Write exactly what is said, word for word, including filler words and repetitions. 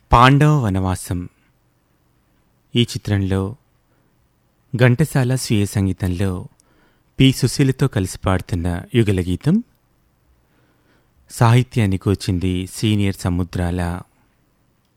పాండవ వనవాసం ఈ చిత్రంలో ఘంటసాల స్వీయ సంగీతంలో పి సుశీలతో కలిసి పాడుతున్న యుగల గీతం. సాహిత్యాన్ని కూర్చింది సీనియర్ సముద్రాల.